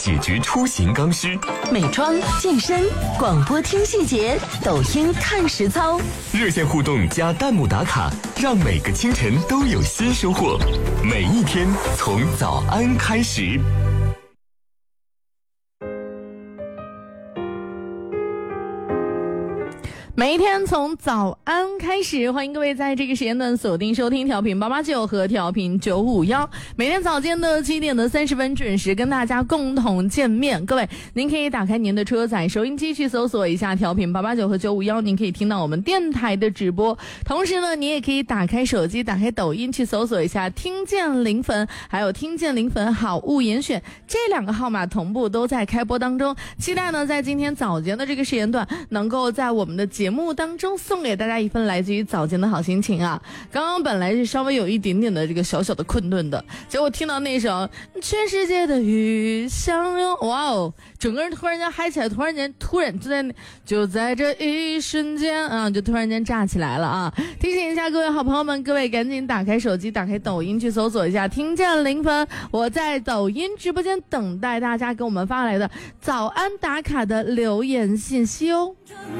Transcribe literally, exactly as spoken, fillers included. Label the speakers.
Speaker 1: 解决出行刚需，
Speaker 2: 美妆、健身、广播听细节，抖音看实操，
Speaker 1: 热线互动加弹幕打卡，让每个清晨都有新收获。每一天从早安开始。
Speaker 3: 每一天从早安开始，欢迎各位在这个时间段锁定收听调频八八九和调频九五幺，每天早间的七点的三十分准时跟大家共同见面。各位，您可以打开您的车载收音机去搜索一下调频八八九和九五幺，您可以听到我们电台的直播。同时呢，你也可以打开手机，打开抖音去搜索一下听见零粉，还有听见零粉好物严选，这两个号码同步都在开播当中。期待呢，在今天早间的这个时间段，能够在我们的节目当中送给大家一份来自于早间的好心情啊！刚刚本来是稍微有一点点的这个小小的困顿的，结果听到那首全世界的雨相拥，哇哦，整个人突然间嗨起来，突然间突然就在就在这一瞬间啊，就突然间炸起来了啊！提醒一下各位好朋友们，各位赶紧打开手机，打开抖音去搜索一下听见零分，我在抖音直播间等待大家给我们发来的早安打卡的留言信息哦。